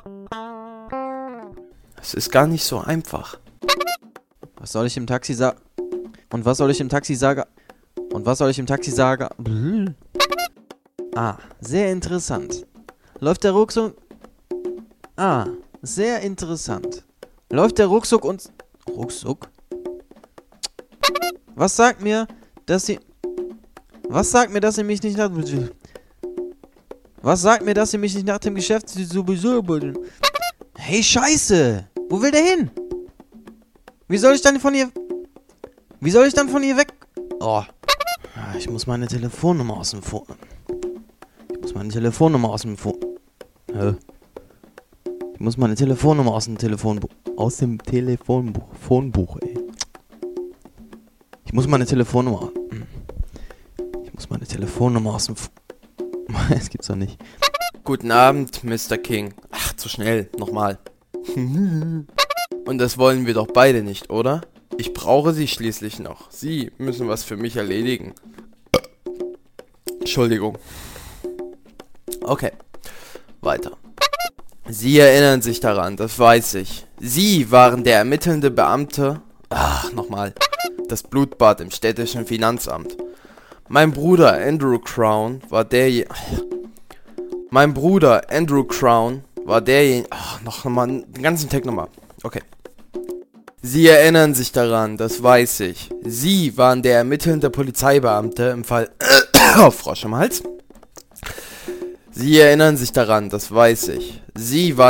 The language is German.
Es ist gar nicht so einfach. Was soll ich im Taxi sagen? Und was soll ich im Taxi sagen? Und was soll ich im Taxi sagen? Ah, sehr interessant. Läuft der Rucksack... Ah, sehr interessant. Läuft der Rucksack und... Rucksack? Was sagt mir, dass sie... Was sagt mir, dass sie mich nicht nach... Was sagt mir, dass sie mich nicht nach dem Geschäft sowieso... Hey, Scheiße! Wo will der hin? Wie soll ich dann von ihr weg... Oh. Ich muss meine Telefonnummer aus dem Phone... Ich muss meine Telefonnummer aus dem Telefonbuch... Aus dem Telefonbuch, ey. Ich muss meine Telefonnummer aus dem... Es gibt's doch nicht. Guten Abend, Mr. King. Ach, zu schnell. Nochmal. Und das wollen wir doch beide nicht, oder? Ich brauche Sie schließlich noch. Sie müssen was für mich erledigen. Entschuldigung. Okay. Weiter. Sie erinnern sich daran, das weiß ich. Sie waren der ermittelnde Beamte... Ach, nochmal. Das Blutbad im städtischen Finanzamt. Mein Bruder Andrew Crown war derjenige... Ach, nochmal, den ganzen Tag nochmal. Okay. Sie erinnern sich daran, das weiß ich. Sie waren der ermittelnde Polizeibeamte im Fall... Frosch im Hals. Sie erinnern sich daran, das weiß ich. Sie waren